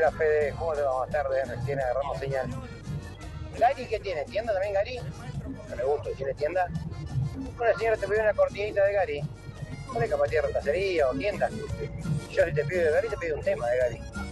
Hola Fede, ¿cómo te va? Buenas tardes, recién agarramos señal. ¿Gary qué tiene? ¿Tienda también Gary? No me gusta, ¿tiene tienda? Una señora te pidió una cortinita de Gary. ¿No es capaz de retacería o tienda? Yo si te pido de Gary, te pido un tema de Gary.